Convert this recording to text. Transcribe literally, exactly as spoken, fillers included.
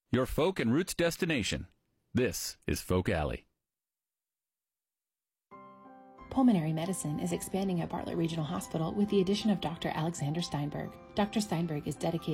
your folk and roots destination. This is Folk Alley. Pulmonary medicine is expanding at Bartlett Regional Hospital with the addition of Doctor Alexander Steinberg. Doctor Steinberg is dedicated